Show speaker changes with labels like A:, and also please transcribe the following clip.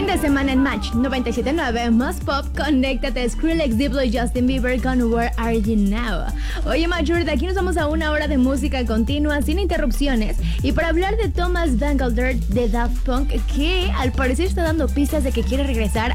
A: Fin de semana en Match 97.9 Más Pop, conéctate. Skrillex, Diplo y Justin Bieber con Where Are You Now. Oye, Major, de aquí nos vamos a una hora de música continua sin interrupciones. Y para hablar de Thomas Bangalter de Daft Punk, que al parecer está dando pistas de que quiere regresar